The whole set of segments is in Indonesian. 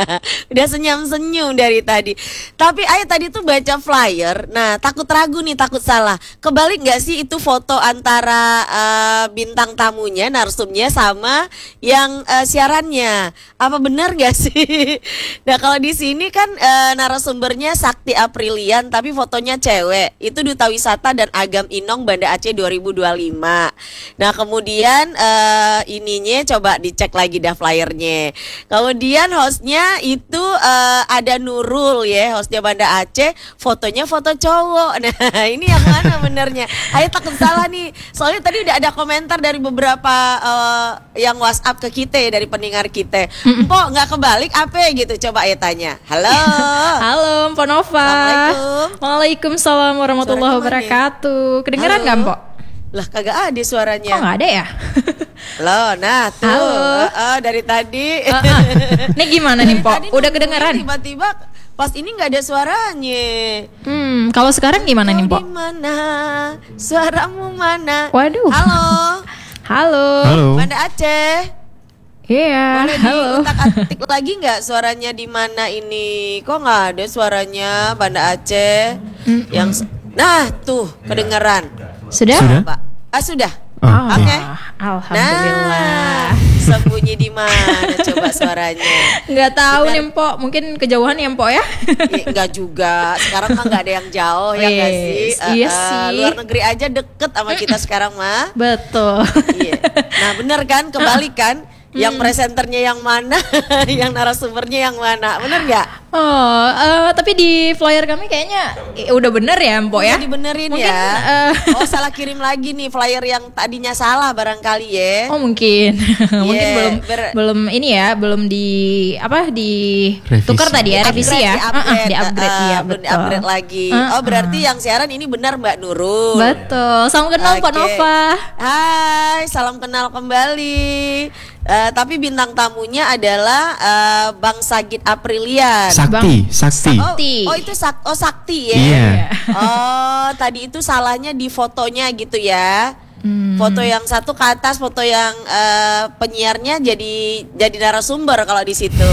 Udah senyum-senyum dari tadi. Tapi Ayah tadi tuh baca flyer. Nah, takut ragu nih, takut salah. Kebalik nggak sih itu foto antara bintang tamunya, narsumnya sama yang siarannya? Apa benar nggak sih? Nah, kalau di sini kan narasumbernya Sakti Aprilian, tapi fotonya cewek. Itu Duta Wisata dan Agam Inong Banda Aceh 2025. Nah, kemudian ininya coba dicek lagi dah flyernya. Kemudian hostnya itu ada Nurul ya, hostnya Banda Aceh, fotonya foto cowok. Nah, ini yang mana benernya? Ayo takut salah nih. Soalnya tadi udah ada komentar dari beberapa yang WhatsApp ke kita ya, dari pendengar kita. Mpok nggak kebalik apa gitu? Coba Ayo tanya. Halo. Halo Mpok Nova. Assalamualaikum. Waalaikumsalam warahmatullahi wabarakatuh. Kedengeran nggak Mpok? Lah kagak ada suaranya. Kok nggak ada ya? Loh, nah tuh. Halo. Dari tadi. Ini gimana nih Mpok? Tadi Udah nungguin, kedengeran? Tiba-tiba pas ini nggak ada suaranya. Kalau sekarang gimana nih Mpok? Di mana? Suaramu mana? Waduh. Halo. Halo. Halo. Banda Aceh. Iya. Boleh Halo. diutak-atik lagi nggak suaranya di mana ini? Kok nggak ada suaranya Banda Aceh? Nah tuh kedengeran. Sudah? Sudah? Pak. Sudah. Oh, Oke. Alhamdulillah. Nah, sembunyi di mana coba suaranya? Nggak tahu Benar. nih Mpok. Mungkin kejauhan ya Mpok ya? Enggak juga. Sekarang mah nggak ada yang jauh ya nggak sih? Iya sih. Luar negeri aja deket sama kita sekarang mah. Betul. Iya. Nah bener kan, kebalik kan? Yang presenternya yang mana, yang narasumbernya yang mana, bener nggak? Tapi di flyer kami kayaknya udah bener ya Mpok ya? Udah dibenerin Mungkin, ya. Oh salah kirim lagi nih flyer yang tadinya salah barangkali ya. Oh mungkin, mungkin Yeah, belum ini ya, belum di Revisi. tukar tadi ya, revisi ya, Di upgrade, ya, belum betul. di-upgrade lagi. Oh berarti yang siaran ini benar Mbak Nurul. Betul, salam kenal Pak Oke. Nova. Hai, salam kenal kembali. Tapi bintang tamunya adalah Bang Sagit Aprilian. Sakti. Oh itu Sakti ya. Iya. Oh tadi itu salahnya di fotonya gitu ya. Foto yang satu ke atas, foto yang penyiarnya jadi narasumber kalau di situ.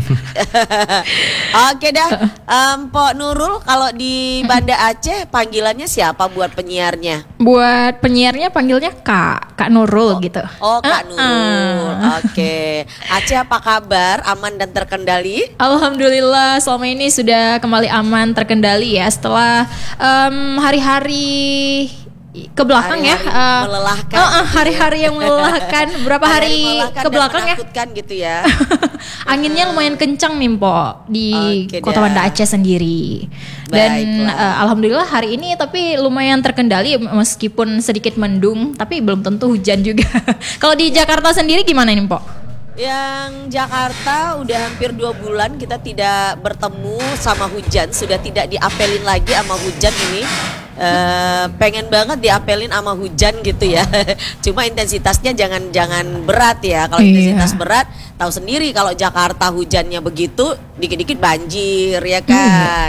Oke dah, Mpok Nurul kalau di Banda Aceh panggilannya siapa buat penyiarnya? Buat penyiarnya panggilnya Kak Nurul gitu. Oh Kak Nurul. Oke. Aceh apa kabar? Aman dan terkendali? Alhamdulillah selama ini sudah kembali aman terkendali ya setelah hari-hari ke belakang ya, melelahkan. Hari-hari yang melelahkan beberapa hari ke belakang ya. Menakutkan gitu ya. Anginnya lumayan kencang nih Mpok di Oke Kota dah. Banda Aceh sendiri. Dan alhamdulillah hari ini tapi lumayan terkendali meskipun sedikit mendung, tapi belum tentu hujan juga. Kalau di Jakarta sendiri gimana nih Mpok? Yang Jakarta udah hampir 2 bulan kita tidak bertemu sama hujan, sudah tidak diapelin lagi sama hujan ini. Pengen banget diapelin sama hujan gitu ya. Cuma intensitasnya jangan berat ya. Kalau intensitas berat, tahu sendiri kalau Jakarta hujannya begitu, dikit-dikit banjir ya kan.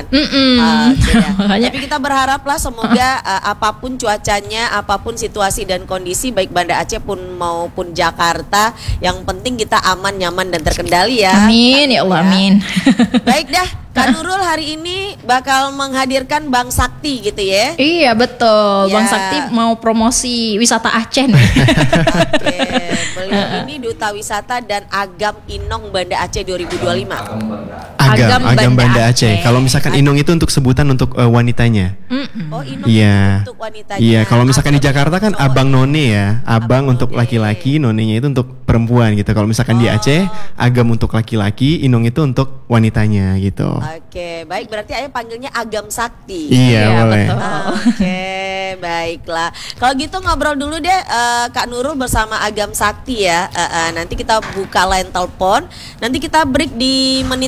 Tapi kita berharap lah semoga apapun cuacanya, apapun situasi dan kondisi baik Banda Aceh pun maupun Jakarta, yang penting kita aman, nyaman dan terkendali ya. Amin ya Allah, amin. Baik dah, Kak Nurul hari ini bakal menghadirkan Bang Sakti gitu ya. Iya betul, Ya. Bang Sakti mau promosi wisata Aceh nih. Oke, beliau ini Duta Wisata dan Agam Inong Banda Aceh 2025. Agam Banda Aceh. Kalau misalkan Inong itu untuk sebutan untuk wanitanya. Oh, Inong Iya. untuk wanitanya. Iya, kalau misalkan di Jakarta kan cowok. Abang None ya. Abang untuk None. laki-laki, nonenya itu untuk perempuan gitu. Kalau misalkan di Aceh, Agam untuk laki-laki, Inong itu untuk wanitanya gitu. Oke, baik, berarti ayah panggilnya Agam Sakti. Iya, boleh. betul. Oke, baiklah. Kalau gitu ngobrol dulu deh Kak Nurul bersama Agam Sakti ya. Nanti kita buka line telepon. Nanti kita break di menit 30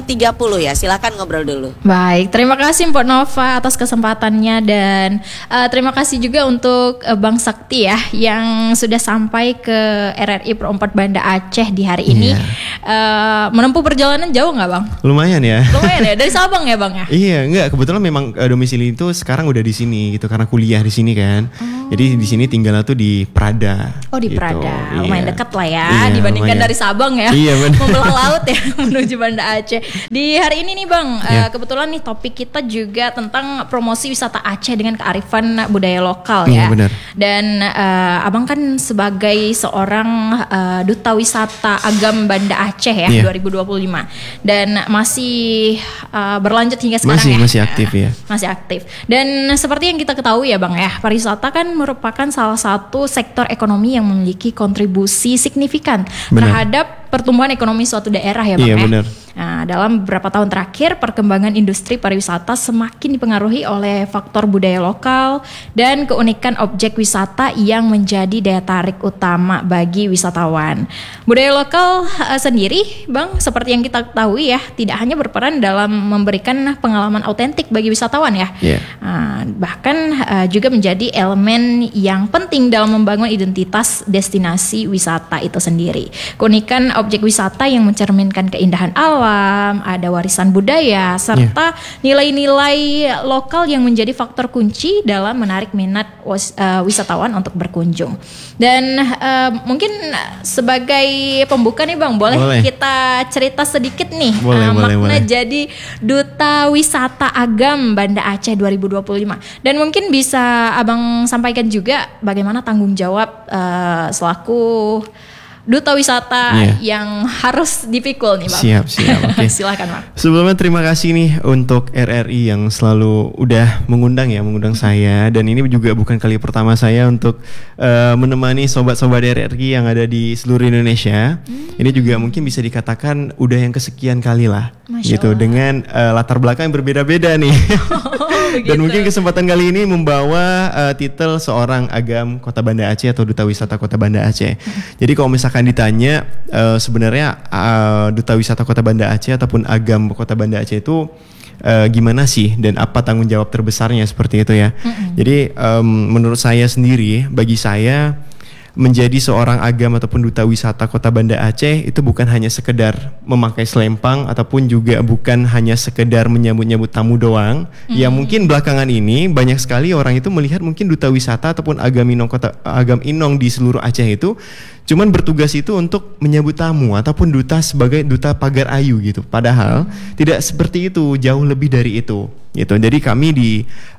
ya. Silakan ngobrol dulu. Baik, terima kasih Mbak Nova atas kesempatannya dan terima kasih juga untuk Bang Sakti ya yang sudah sampai ke RRI Pro 4 Banda Aceh di hari ini. Menempuh perjalanan jauh nggak Bang? Lumayan ya. Lumayan ya, dari Sabang ya Bang ya? Iya, enggak, kebetulan memang domisili itu sekarang udah di sini gitu karena kuliah di sini kan. Jadi di sini tinggalnya tuh di Prada. Oh di gitu. Prada, Iya. lumayan dekat lah ya Iya, dibandingkan lumayan. dari Sabang ya. Iya, benar. Membelah laut ya menuju Banda Aceh. Di hari ini nih Bang, Iya. kebetulan nih topik kita juga tentang promosi wisata Aceh dengan kearifan budaya lokal Iya, ya. benar. Dan Abang kan sebagai seorang duta wisata Agam Banda Aceh ya Iya. 2025 dan masih berlanjut hingga sekarang ya. Masih aktif ya. Masih aktif. Dan seperti yang kita ketahui ya Bang ya, pariwisata kan merupakan salah satu sektor ekonomi yang memiliki kontribusi signifikan Benar. terhadap pertumbuhan ekonomi suatu daerah ya Bang Iya, ya. benar. Nah, dalam beberapa tahun terakhir perkembangan industri pariwisata semakin dipengaruhi oleh faktor budaya lokal dan keunikan objek wisata yang menjadi daya tarik utama bagi wisatawan. Budaya lokal sendiri Bang, seperti yang kita ketahui ya, tidak hanya berperan dalam memberikan pengalaman autentik bagi wisatawan ya. Iya. Bahkan juga menjadi elemen yang penting dalam membangun identitas destinasi wisata itu sendiri. Keunikan objek wisata yang mencerminkan keindahan alam, ada warisan budaya, serta nilai-nilai lokal yang menjadi faktor kunci dalam menarik minat wisatawan untuk berkunjung. Dan mungkin sebagai pembuka nih Bang, boleh kita cerita sedikit nih makna jadi Duta Wisata Agam Banda Aceh 2025. Dan mungkin bisa Abang sampaikan juga bagaimana tanggung jawab selaku Duta Wisata yang harus dipikul nih Bang. Siap. Oke. Silakan Bang. Sebelumnya terima kasih nih untuk RRI yang selalu udah mengundang saya, dan ini juga bukan kali pertama saya untuk menemani sobat-sobat RRI yang ada di seluruh Indonesia. Ini juga mungkin bisa dikatakan udah yang kesekian kali lah. Masya gitu Allah. dengan latar belakang yang berbeda-beda nih. Dan mungkin kesempatan kali ini membawa titel seorang Agam Kota Banda Aceh atau Duta Wisata Kota Banda Aceh. Jadi kalau misalkan ditanya sebenarnya Duta Wisata Kota Banda Aceh ataupun Agam Kota Banda Aceh itu gimana sih dan apa tanggung jawab terbesarnya seperti itu ya. Jadi menurut saya sendiri, bagi saya menjadi seorang agam ataupun duta wisata Kota Banda Aceh itu bukan hanya sekedar memakai selempang ataupun juga bukan hanya sekedar menyambut-nyambut tamu doang. Yang mungkin belakangan ini banyak sekali orang itu melihat mungkin duta wisata ataupun agam inong di seluruh Aceh itu cuman bertugas itu untuk menyambut tamu ataupun duta sebagai duta pagar ayu gitu. Padahal tidak seperti itu, jauh lebih dari itu gitu. Jadi kami di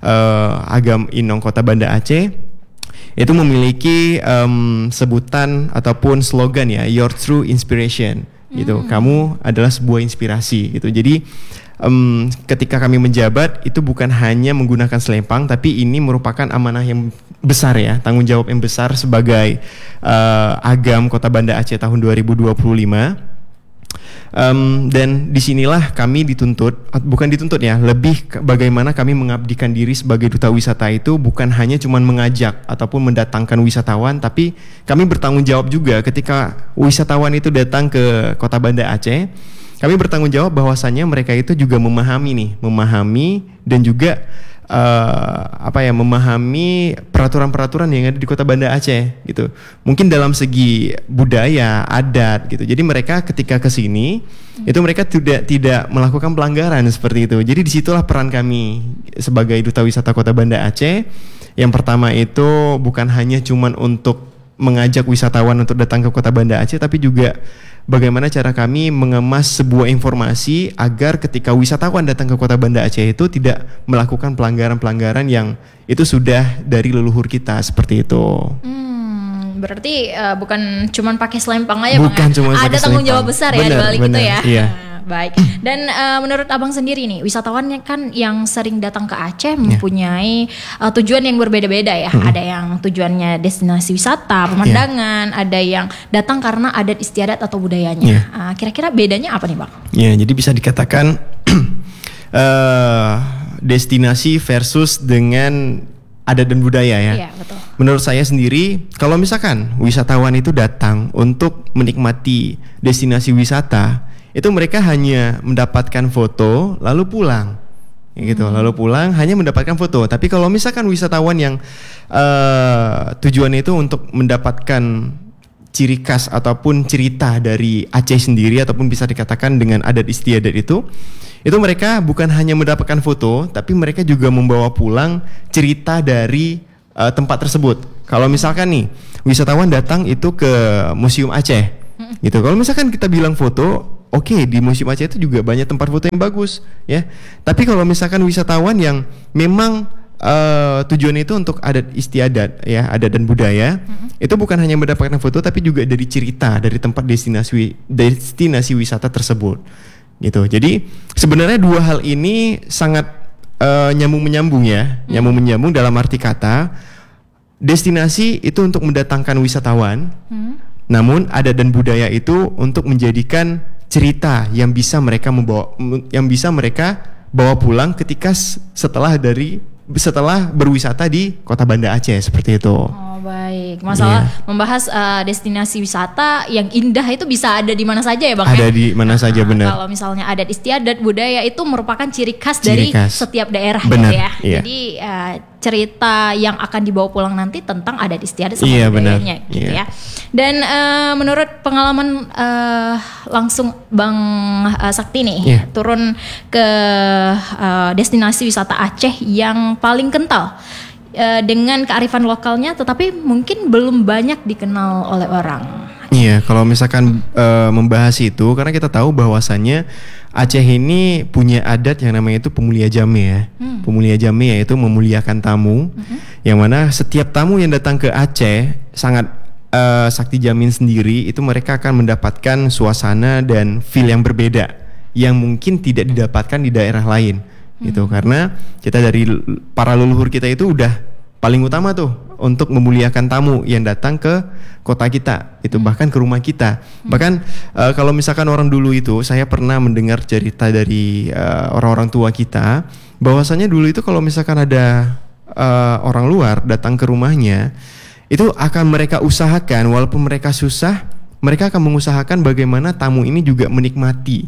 Agam Inong Kota Banda Aceh itu memiliki sebutan ataupun slogan ya, your true inspiration gitu. Kamu adalah sebuah inspirasi gitu. Jadi ketika kami menjabat itu bukan hanya menggunakan selempang, tapi ini merupakan amanah yang besar ya, tanggung jawab yang besar sebagai Agam Kota Banda Aceh tahun 2025. Dan disinilah kami bukan dituntut ya, lebih bagaimana kami mengabdikan diri sebagai duta wisata itu bukan hanya cuman mengajak ataupun mendatangkan wisatawan, tapi kami bertanggung jawab juga ketika wisatawan itu datang ke Kota Banda Aceh. Kami bertanggung jawab bahwasannya mereka itu juga memahami dan juga memahami peraturan-peraturan yang ada di Kota Banda Aceh gitu. Mungkin dalam segi budaya, adat gitu. Jadi mereka ketika ke sini itu mereka tidak melakukan pelanggaran seperti itu. Jadi disitulah peran kami sebagai Duta Wisata Kota Banda Aceh. Yang pertama itu bukan hanya cuman untuk mengajak wisatawan untuk datang ke Kota Banda Aceh, tapi juga bagaimana cara kami mengemas sebuah informasi agar ketika wisatawan datang ke Kota Banda Aceh itu tidak melakukan pelanggaran-pelanggaran yang itu sudah dari leluhur kita seperti itu. Berarti bukan cuman pakai selempang aja Bukan Bang. cuma pakai Ada tanggung jawab selempang. besar ya di balik itu ya. Iya. Baik. Dan menurut Abang sendiri nih, wisatawannya kan yang sering datang ke Aceh mempunyai tujuan yang berbeda-beda ya. Ada yang tujuannya destinasi wisata, pemandangan, ada yang datang karena adat istiadat atau budayanya. Kira-kira bedanya apa nih Bang? Ya, jadi bisa dikatakan destinasi versus dengan adat dan budaya ya. Iya, betul. Menurut saya sendiri, kalau misalkan wisatawan itu datang untuk menikmati destinasi wisata, itu mereka hanya mendapatkan foto lalu pulang. Gitu, lalu pulang hanya mendapatkan foto. Tapi kalau misalkan wisatawan yang tujuannya itu untuk mendapatkan ciri khas ataupun cerita dari Aceh sendiri, ataupun bisa dikatakan dengan adat istiadat itu mereka bukan hanya mendapatkan foto, tapi mereka juga membawa pulang cerita dari tempat tersebut. Kalau misalkan nih wisatawan datang itu ke Museum Aceh, gitu. Kalau misalkan kita bilang foto, oke, di Museum Aceh itu juga banyak tempat foto yang bagus, ya. Tapi kalau misalkan wisatawan yang memang tujuannya itu untuk adat istiadat, ya, adat dan budaya, itu bukan hanya mendapatkan foto, tapi juga dari cerita dari tempat destinasi wisata tersebut, gitu. Jadi sebenarnya dua hal ini sangat nyambung menyambung, ya, nyambung menyambung dalam arti kata destinasi itu untuk mendatangkan wisatawan, namun adat dan budaya itu untuk menjadikan cerita yang bisa mereka bawa pulang ketika setelah berwisata di Kota Banda Aceh, seperti itu. Oh, baik. Masalah membahas destinasi wisata yang indah itu bisa ada di mana saja ya, Bang? Ada di mana saja, benar. Kalau misalnya adat istiadat budaya itu merupakan ciri khas dari setiap daerah, benar, ya. Iya. Jadi cerita yang akan dibawa pulang nanti tentang adat istiadat sama budayanya, gitu ya. Dan menurut pengalaman langsung Bang Sakti nih, turun ke destinasi wisata Aceh yang paling kental dengan kearifan lokalnya, tetapi mungkin belum banyak dikenal oleh orang. Iya, kalau misalkan membahas itu, karena kita tahu bahwasannya Aceh ini punya adat yang namanya itu pemulia jame, ya. Pemulia jame yaitu memuliakan tamu, yang mana setiap tamu yang datang ke Aceh sangat Sakti jamin sendiri itu mereka akan mendapatkan suasana dan feel yang berbeda yang mungkin tidak didapatkan di daerah lain, gitu. Karena kita dari para leluhur kita itu udah paling utama tuh untuk memuliakan tamu yang datang ke kota kita, itu bahkan ke rumah kita. Bahkan kalau misalkan orang dulu itu, saya pernah mendengar cerita dari orang-orang tua kita bahwasanya dulu itu kalau misalkan ada orang luar datang ke rumahnya, itu akan mereka usahakan, walaupun mereka susah, mereka akan mengusahakan bagaimana tamu ini juga menikmati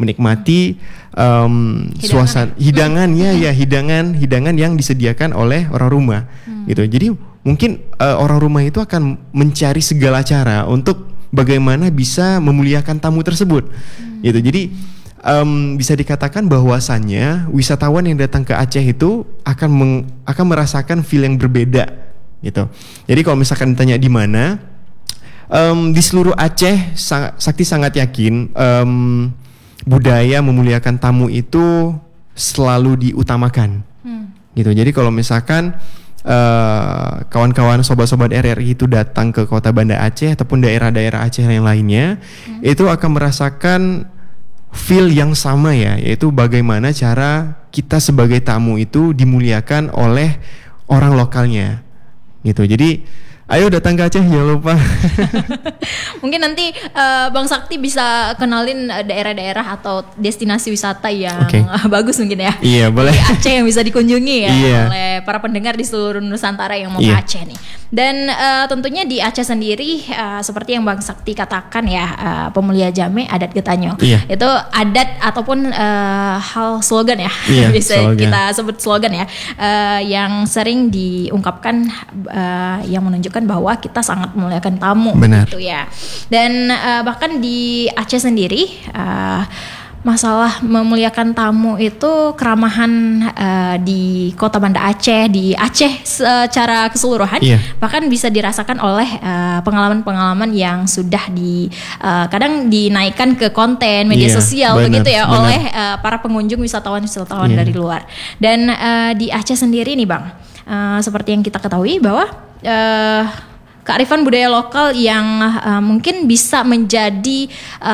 suasana hidangan yang disediakan oleh orang rumah, gitu. Jadi mungkin orang rumah itu akan mencari segala cara untuk bagaimana bisa memuliakan tamu tersebut, gitu. Jadi bisa dikatakan bahwasannya wisatawan yang datang ke Aceh itu akan merasakan feel yang berbeda, gitu. Jadi kalau misalkan ditanya di mana, di seluruh Aceh, Sakti sangat yakin budaya memuliakan tamu itu selalu diutamakan, gitu. Jadi kalau misalkan kawan-kawan sobat-sobat RRI itu datang ke Kota Banda Aceh ataupun daerah-daerah Aceh yang lainnya, itu akan merasakan feel yang sama, ya, yaitu bagaimana cara kita sebagai tamu itu dimuliakan oleh orang lokalnya, gitu. Jadi ayo datang ke Aceh, jangan lupa. Mungkin nanti Bang Sakti bisa kenalin daerah-daerah atau destinasi wisata yang bagus mungkin, ya. Iya, boleh. Di Aceh yang bisa dikunjungi, ya, iya, oleh para pendengar di seluruh Nusantara yang mau ke Aceh nih. Dan tentunya di Aceh sendiri seperti yang Bang Sakti katakan, ya, pemulia jame adat Getanyo. Iya. Itu adat ataupun hal slogan, ya. Iya, bisa slogan. Kita sebut slogan, ya, yang sering diungkapkan yang menunjukkan bahwa kita sangat memuliakan tamu. Benar. Gitu, ya. Dan bahkan di Aceh sendiri masalah memuliakan tamu itu keramahan di Kota Banda Aceh, di Aceh secara keseluruhan, bahkan bisa dirasakan oleh pengalaman-pengalaman yang sudah kadang dinaikkan ke konten media sosial, begitu, ya, oleh para pengunjung wisatawan dari luar. Dan di Aceh sendiri nih, Bang, seperti yang kita ketahui bahwa kearifan budaya lokal yang mungkin bisa menjadi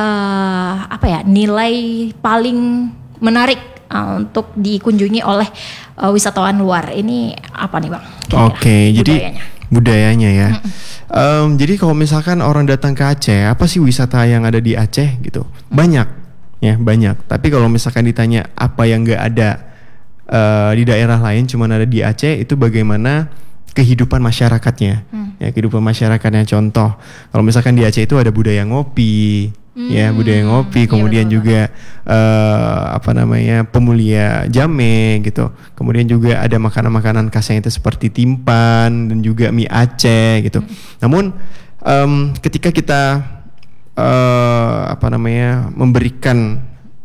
nilai paling menarik untuk dikunjungi oleh wisatawan luar. Ini apa nih, Bang? Oke, jadi budayanya, ya. Jadi kalau misalkan orang datang ke Aceh, apa sih wisata yang ada di Aceh, gitu? Banyak, ya, banyak. Tapi kalau misalkan ditanya apa yang nggak ada di daerah lain, cuman ada di Aceh, itu bagaimana kehidupan masyarakatnya, ya, kehidupan masyarakatnya. Contoh, kalau misalkan di Aceh itu ada budaya ngopi, ya budaya ngopi, kemudian juga pemulia jame gitu. Kemudian juga ada makanan-makanan khasnya itu seperti timpan dan juga mie Aceh gitu. Namun ketika kita memberikan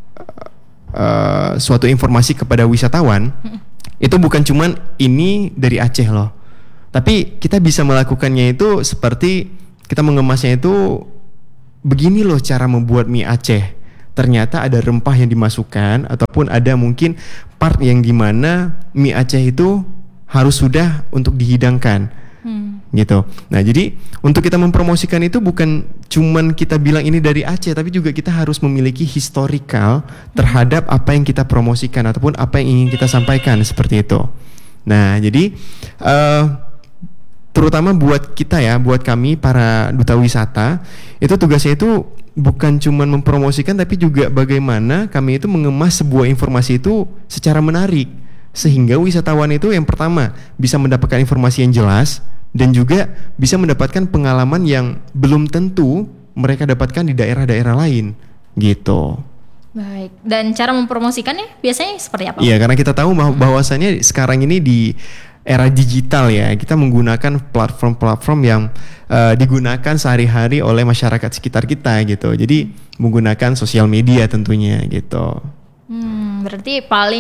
suatu informasi kepada wisatawan, itu bukan cuman ini dari Aceh loh, tapi kita bisa melakukannya itu seperti kita mengemasnya itu begini loh cara membuat mie Aceh. Ternyata ada rempah yang dimasukkan ataupun ada mungkin part yang dimana mie Aceh itu harus sudah untuk dihidangkan. Gitu. Nah, jadi untuk kita mempromosikan itu bukan cuman kita bilang ini dari Aceh, tapi juga kita harus memiliki historical terhadap apa yang kita promosikan ataupun apa yang ingin kita sampaikan seperti itu. Nah, jadi terutama buat kita ya, buat kami para duta wisata, itu tugasnya itu bukan cuman mempromosikan tapi juga bagaimana kami itu mengemas sebuah informasi itu secara menarik sehingga wisatawan itu yang pertama bisa mendapatkan informasi yang jelas dan juga bisa mendapatkan pengalaman yang belum tentu mereka dapatkan di daerah-daerah lain gitu. Baik, dan cara mempromosikannya biasanya seperti apa? Iya, karena kita tahu bahwasannya sekarang ini di era digital ya, kita menggunakan platform-platform yang digunakan sehari-hari oleh masyarakat sekitar kita gitu. Jadi menggunakan sosial media tentunya gitu. Berarti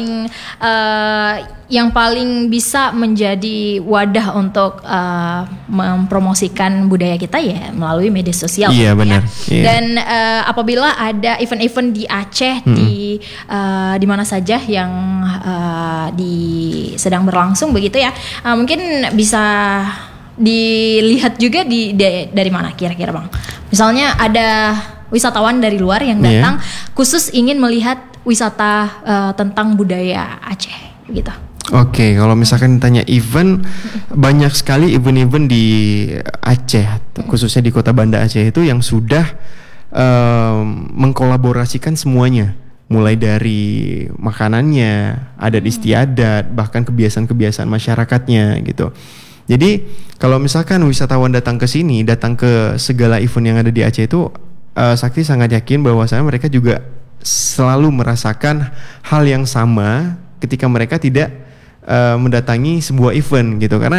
yang paling bisa menjadi wadah untuk mempromosikan budaya kita ya melalui media sosial. Iya benar. Ya. Iya. Dan apabila ada event-event di Aceh di mana saja yang sedang berlangsung begitu ya, mungkin bisa dilihat juga dari mana kira-kira Bang. Misalnya ada wisatawan dari luar yang datang khusus ingin melihat wisata tentang budaya Aceh gitu. Oke, kalau misalkan ditanya event, banyak sekali event-event di Aceh, khususnya di Kota Banda Aceh itu yang sudah mengkolaborasikan semuanya, mulai dari makanannya, adat istiadat, bahkan kebiasaan-kebiasaan masyarakatnya gitu. Jadi kalau misalkan wisatawan datang ke sini, datang ke segala event yang ada di Aceh itu, Sakti sangat yakin bahwasanya mereka juga selalu merasakan hal yang sama ketika mereka tidak mendatangi sebuah event gitu. Karena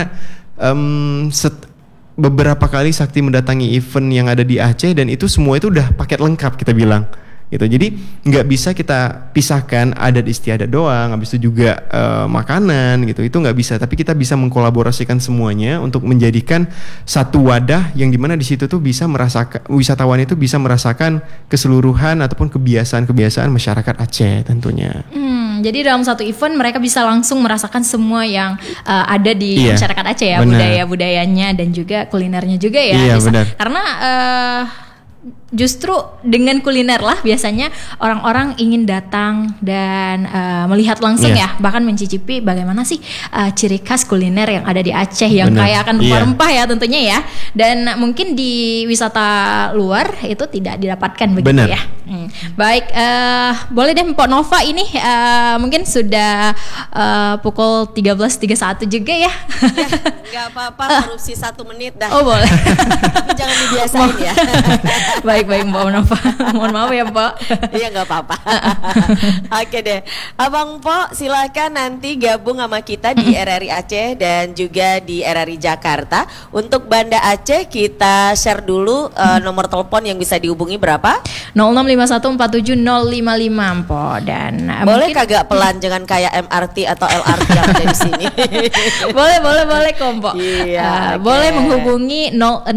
beberapa kali Sakti mendatangi event yang ada di Aceh dan itu semua itu udah paket lengkap kita bilang gitu. Jadi nggak bisa kita pisahkan adat istiadat doang, habis itu juga makanan gitu, itu nggak bisa. Tapi kita bisa mengkolaborasikan semuanya untuk menjadikan satu wadah yang dimana di situ tuh bisa merasakan, wisatawan itu bisa merasakan keseluruhan ataupun kebiasaan-kebiasaan masyarakat Aceh tentunya. Jadi dalam satu event mereka bisa langsung merasakan semua yang ada di masyarakat Aceh ya, budaya-budayanya dan juga kulinernya juga ya. Iya, benar. Karena justru dengan kuliner lah biasanya orang-orang ingin datang dan melihat langsung ya, bahkan mencicipi bagaimana sih ciri khas kuliner yang ada di Aceh yang kaya akan rempah-rempah ya tentunya ya. Dan mungkin di wisata luar itu tidak didapatkan begitu ya. Baik, boleh deh Mpok Nova ini mungkin sudah pukul 13.31 juga ya. Gak apa-apa, korupsi 1 menit dah. Oh boleh. Tapi jangan dibiasain ya. Baik Mbak Nova. Mohon maaf ya Mbak. Iya gak apa-apa. Oke deh, Abang Po silakan nanti gabung sama kita di RRI Aceh dan juga di RRI Jakarta. Untuk Banda Aceh kita share dulu nomor telepon yang bisa dihubungi berapa? 0651470555 Po. Dan boleh mungkin kagak pelan, jangan kayak MRT atau LRT yang ada di sini. boleh Kompo. Iya, boleh menghubungi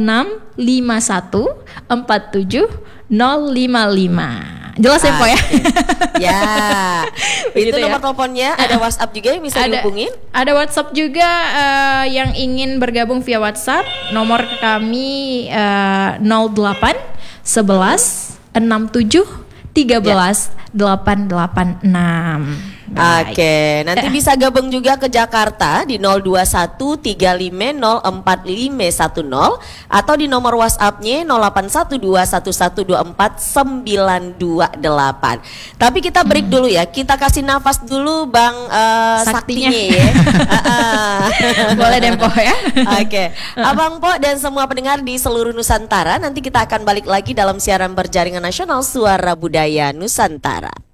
0651470555. Jelas ya Po ya? Ya. Itu Begitu nomor ya? teleponnya. Ada WhatsApp juga yang bisa dihubungin? Ada WhatsApp juga yang ingin bergabung via WhatsApp. Nomor kami 08 11 67 13 886. Baik. Oke, nanti bisa gabung juga ke Jakarta di 02135045510 atau di nomor WhatsApp-nya 081211249928. Tapi kita break dulu ya, kita kasih nafas dulu Bang Saktinya. Saktinya ya. Boleh deh Po ya. Oke, Abang Po dan semua pendengar di seluruh Nusantara, nanti kita akan balik lagi dalam siaran berjaringan nasional Suara Budaya Nusantara.